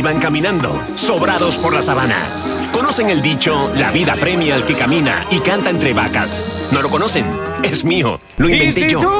iban caminando, sobrados por la sabana. ¿Conocen el dicho, la vida premia al que camina y canta entre vacas? ¿No lo conocen? Es mío, lo inventé yo.